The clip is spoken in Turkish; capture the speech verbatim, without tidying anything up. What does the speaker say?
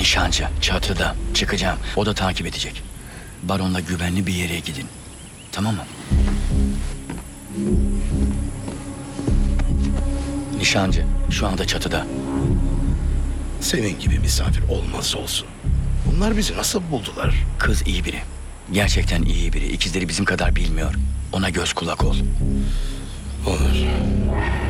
Nişancı çatıda. Çıkacağım. O da takip edecek. Baronla güvenli bir yere gidin. Tamam mı? Nişancı şu anda çatıda. Senin gibi misafir olmaz olsun. Bunlar bizi nasıl buldular? Kız iyi biri. Gerçekten iyi biri. İkizleri bizim kadar bilmiyor. Ona göz kulak ol. Olur.